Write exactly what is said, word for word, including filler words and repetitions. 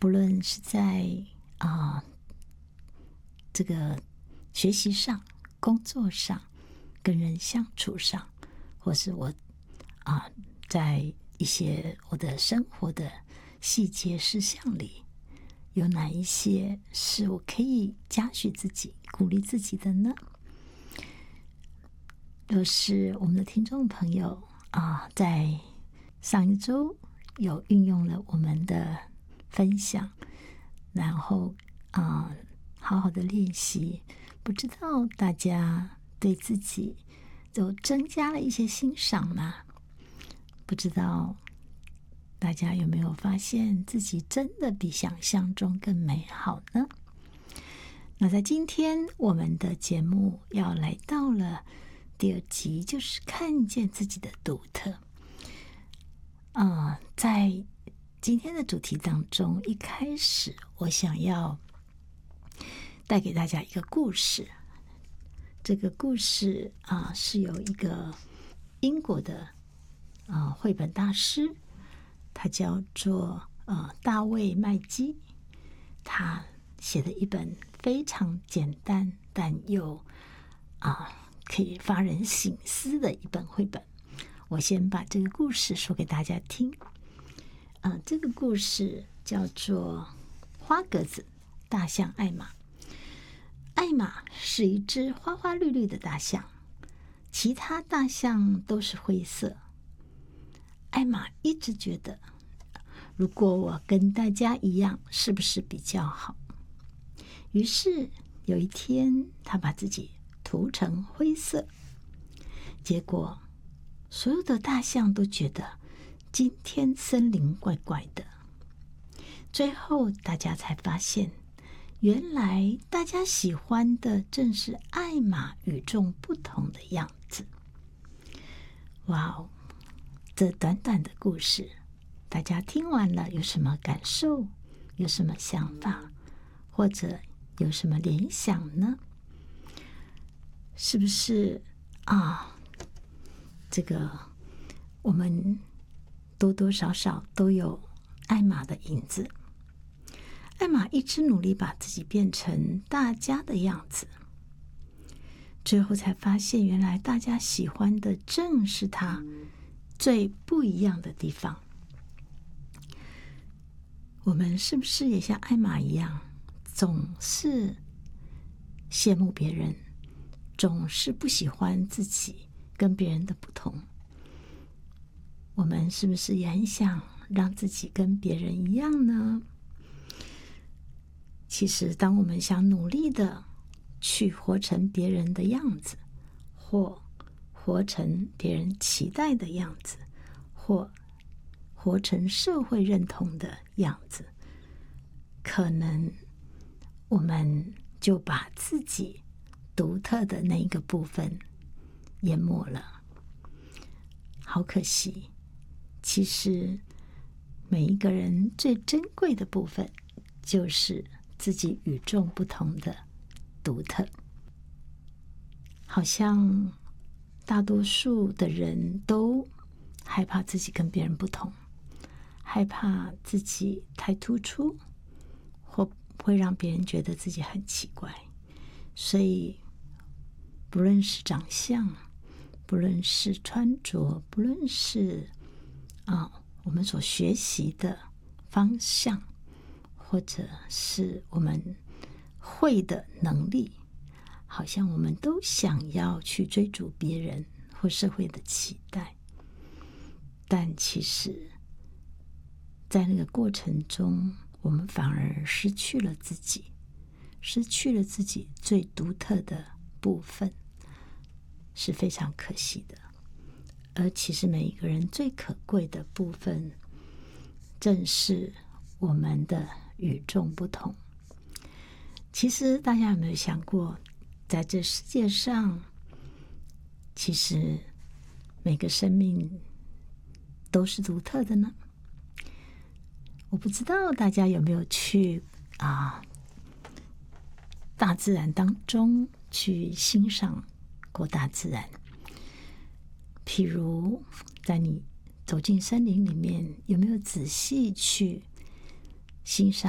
不论是在啊、呃、这个学习上、工作上、跟人相处上，或是我啊、呃、在一些我的生活的细节事项里，有哪一些是我可以嘉许自己、鼓励自己的呢？若是我们的听众朋友啊、呃，在上一周有运用了我们的分享，然后啊、呃，好好的练习，不知道大家对自己就增加了一些欣赏吗？不知道大家有没有发现自己真的比想象中更美好呢？那在今天我们的节目要来到了第二集，就是看见自己的独特。啊、呃，在今天的主题当中，一开始我想要带给大家一个故事。这个故事啊、呃，是由一个英国的啊、呃、绘本大师，他叫做呃大卫麦基，他写的一本非常简单但又啊、呃、可以发人省思的一本绘本。我先把这个故事说给大家听。啊、呃，这个故事叫做花格子大象艾玛。艾玛是一只花花绿绿的大象，其他大象都是灰色。艾玛一直觉得，如果我跟大家一样，是不是比较好？于是有一天，他把自己涂成灰色，结果所有的大象都觉得今天森林怪怪的。最后大家才发现，原来大家喜欢的正是艾玛与众不同的样子。哇哦，这短短的故事，大家听完了有什么感受？有什么想法？或者有什么联想呢？是不是啊？这个我们多多少少都有艾玛的影子。艾玛一直努力把自己变成大家的样子，最后才发现，原来大家喜欢的正是她最不一样的地方。我们是不是也像艾玛一样，总是羡慕别人，总是不喜欢自己跟别人的不同？我们是不是也很想让自己跟别人一样呢？其实当我们想努力的去活成别人的样子，或活成别人期待的样子，或活成社会认同的样子，可能我们就把自己独特的那一个部分淹没了。好可惜，其实每一个人最珍贵的部分就是自己与众不同的独特。好像大多数的人都害怕自己跟别人不同，害怕自己太突出，或会让别人觉得自己很奇怪。所以不论是长相，不论是穿着，不论是啊我们所学习的方向，或者是我们会的能力，好像我们都想要去追逐别人或社会的期待。但其实在那个过程中，我们反而失去了自己，失去了自己最独特的部分，是非常可惜的。而其实每一个人最可贵的部分，正是我们的与众不同。其实大家有没有想过，在这世界上，其实每个生命都是独特的呢？我不知道大家有没有去啊大自然当中去欣赏过大自然。譬如在你走进森林里面，有没有仔细去欣赏